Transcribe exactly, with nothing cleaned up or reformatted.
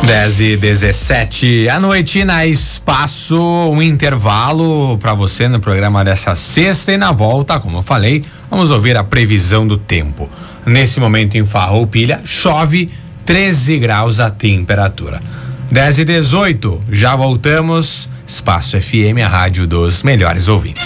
dez e dezessete à noite na Espaço, um intervalo para você no programa dessa sexta e na volta, como eu falei, vamos ouvir a previsão do tempo. Nesse momento em Farroupilha, chove, treze graus a temperatura. dez e dezoito, já voltamos. Espaço F M, a rádio dos melhores ouvintes.